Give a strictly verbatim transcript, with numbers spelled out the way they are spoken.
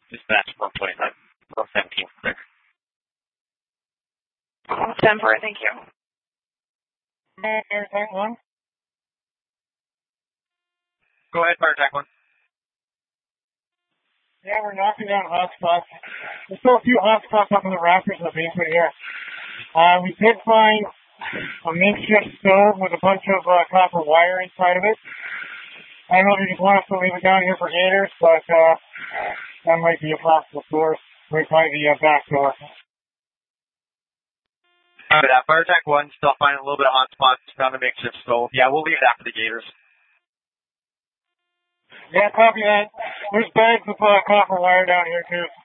Dispatch four twenty-five, four seventeen. Stand for it, thank you. Fire Attack one. Go ahead, Fire Attack one. Yeah, we're knocking down hotspots. There's still a few hotspots up in the rafters in the basement here. Uh, we did find a makeshift stove with a bunch of uh, copper wire inside of it. I don't know if you just want us to leave it down here for gators, but uh, that might be a possible source. Right by the uh, back door. Uh, that Fire Attack one, still finding a little bit of hotspots, found a makeshift stove. Yeah, we'll leave that for the gators. Yeah, copy that. There's bags of uh, copper wire down here, too,